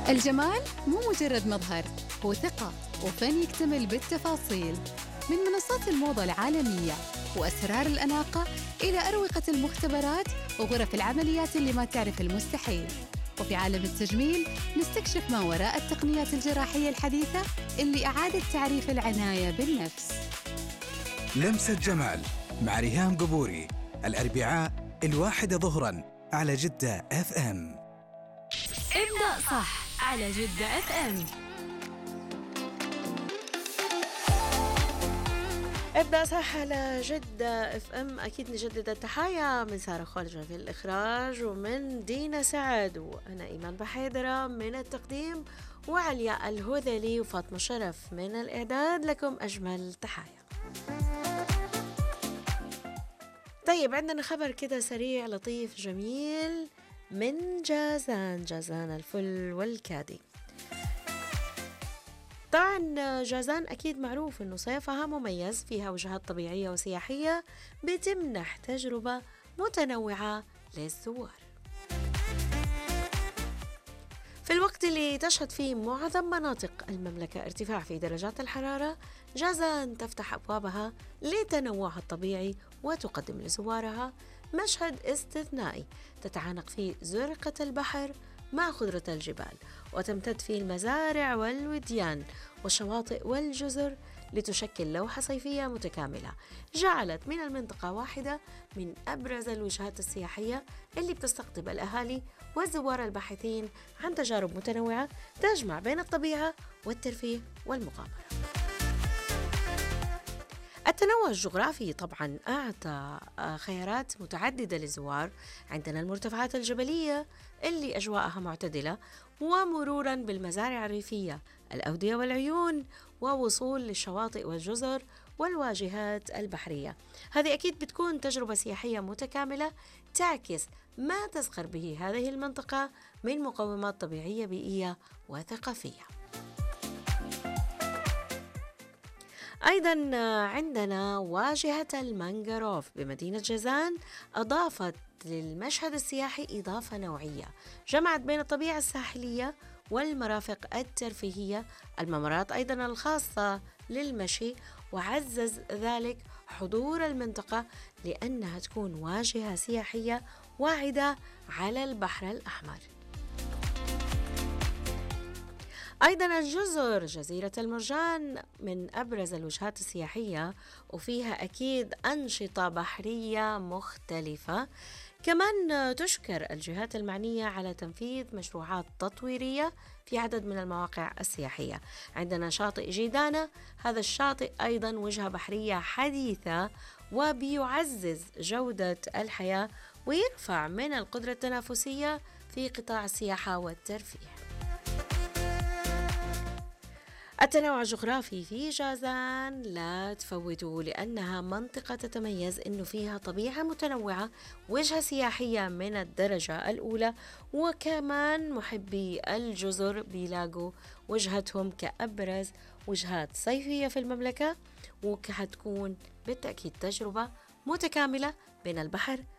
الجمال مو مجرد مظهر، هو ثقة وفن يكتمل بالتفاصيل. من منصات الموضة العالمية وأسرار الأناقة إلى أروقة المختبرات وغرف العمليات اللي ما تعرف المستحيل. وفي عالم التجميل نستكشف ما وراء التقنيات الجراحية الحديثة اللي أعادت تعريف العناية بالنفس. لمسة جمال مع ريهام قبوري، الأربعاء 1 ظهراً على جدة FM. ابدأ صح على جدة FM. ابدأ صح على جدة FM. أكيد نجدد التحايا من سارة خالجة في الإخراج، ومن دينا سعد، وأنا إيمان بحيدرة من التقديم، وعلياء الهذلي وفاطمة شرف من الإعداد. لكم أجمل تحايا. طيب، عندنا خبر كده سريع لطيف جميل من جازان الفل والكادي. طبعا جازان أكيد معروف أنه صيفها مميز، فيها وجهات طبيعية وسياحية بتمنح تجربة متنوعة للزوار. في الوقت اللي تشهد فيه معظم مناطق المملكة ارتفاع في درجات الحرارة، جازان تفتح أبوابها لتنوعها الطبيعي وتقدم لزوارها مشهد استثنائي تتعانق فيه زرقة البحر مع خضرة الجبال، وتمتد فيه المزارع والوديان والشواطئ والجزر لتشكل لوحة صيفية متكاملة، جعلت من المنطقة واحدة من أبرز الوجهات السياحية اللي بتستقطب الأهالي والزوار الباحثين عن تجارب متنوعة تجمع بين الطبيعة والترفيه والمغامرة. التنوع الجغرافي طبعا أعطى خيارات متعددة للزوار. عندنا المرتفعات الجبلية اللي أجواءها معتدلة، ومرورا بالمزارع الريفية، الأودية والعيون، ووصول للشواطئ والجزر والواجهات البحرية. هذه أكيد بتكون تجربة سياحية متكاملة تعكس ما تزخر به هذه المنطقة من مقومات طبيعية بيئية وثقافية. أيضا عندنا واجهة المانجروف بمدينة جازان، أضافت للمشهد السياحي إضافة نوعية جمعت بين الطبيعة الساحلية والمرافق الترفيهية، الممرات أيضا الخاصة للمشي، وعزز ذلك حضور المنطقة لأنها تكون واجهة سياحية واعدة على البحر الأحمر. أيضا الجزر، جزيرة المرجان من أبرز الوجهات السياحية، وفيها أكيد أنشطة بحرية مختلفة. كمان تشكر الجهات المعنية على تنفيذ مشروعات تطويرية في عدد من المواقع السياحية. عندنا شاطئ جيدانة، هذا الشاطئ أيضا وجهة بحرية حديثة وبيعزز جودة الحياة ويرفع من القدرة التنافسية في قطاع السياحة والترفيه. التنوع الجغرافي في جازان لا تفوتوا، لأنها منطقة تتميز أنه فيها طبيعة متنوعة، وجهة سياحية من الدرجة الأولى، وكمان محبي الجزر بيلاقوا وجهتهم كأبرز وجهات صيفية في المملكة، وهتكون بالتأكيد تجربة متكاملة بين البحر